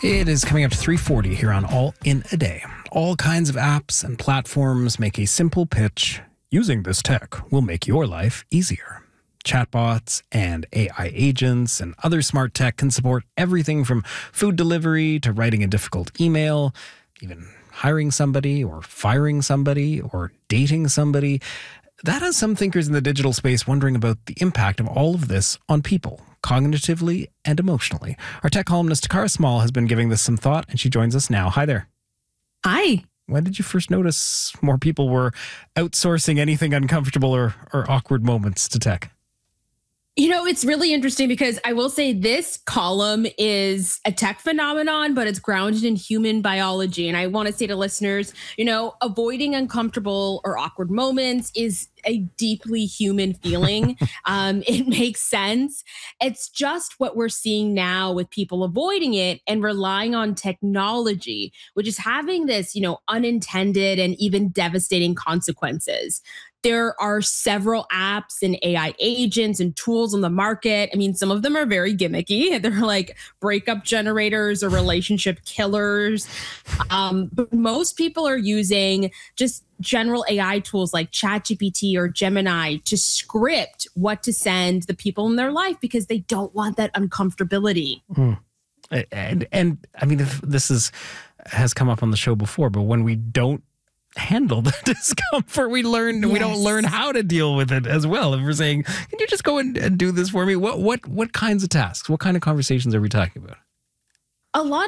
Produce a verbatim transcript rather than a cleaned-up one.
It is coming up to three forty here on All in a Day. All kinds of apps and platforms make a simple pitch. Using this tech will make your life easier. Chatbots and A I agents and other smart tech can support everything from food delivery to writing a difficult email, even hiring somebody or firing somebody or dating somebody. That has some thinkers in the digital space wondering about the impact of all of this on people, cognitively and emotionally. Our tech columnist Takara Small has been giving this some thought, and she joins us now. Hi there. Hi. When did you first notice more people were outsourcing anything uncomfortable or, or awkward moments to tech? You know, it's really interesting because I will say this column is a tech phenomenon, but it's grounded in human biology. And I want to say to listeners, you know, avoiding uncomfortable or awkward moments is a deeply human feeling. um, it makes sense. It's just what we're seeing now with people avoiding it and relying on technology, which is having this, you know, unintended and even devastating consequences. There are several apps and A I agents and tools on the market. I mean, some of them are very gimmicky. They're like breakup generators or relationship killers. Um, but most people are using just general A I tools like ChatGPT or Gemini to script what to send the people in their life because they don't want that uncomfortability. Mm. And, and I mean, if this is has come up on the show before, but when we don't handle the discomfort, we learn yes. we don't learn how to deal with it as well. If we're saying, can you just go and, and do this for me? What what what kinds of tasks? What kind of conversations are we talking about? A lot